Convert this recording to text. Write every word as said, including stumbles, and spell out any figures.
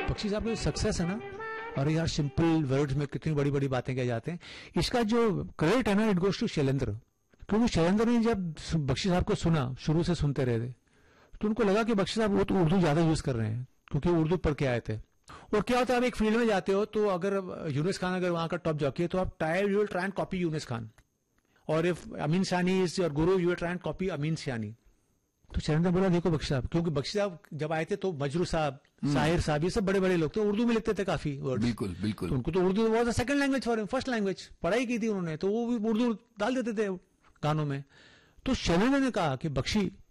बख्शी साहब की सक्सेस है ना, और यार सिंपल वर्ड्स में कितनी बड़ी बड़ी बातें कह जाते हैं, इसका जो क्रेडिट है ना इट गोज टू शैलेंद्र। क्योंकि शैलेंद्र ने जब बख्शी साहब को सुना, शुरू से सुनते रहे थे, तो उनको लगा कि बख्शी साहब वो तो उर्दू ज्यादा यूज कर रहे हैं क्योंकि उर्दू पढ़ के आए थे। और क्या होता है, आप एक फील्ड में जाते हो तो अगर यूनुस खान अगर वहां का टॉप जॉकी है तो आप try you will try and copy Yunus Khan, और इफ अमीन सानी is your Guru you will try and copy अमीन सानी। तो शैलेंद्र बोला देखो बख्शी साहब, क्योंकि बख्शी साहब जब आए थे तो मजरू साहब, साहिर साहब, ये सब बड़े बड़े लोग थे, उर्दू में लिखते थे काफी वर्ड। बिल्कुल बिल्कुल। तो उनको तो Urdu was a second language for him, first language पढ़ाई की थी उन्होंने, तो वो भी उर्दू डाल देते थे गानों में। तो शैलेंद्र ने कहा कि बख्शी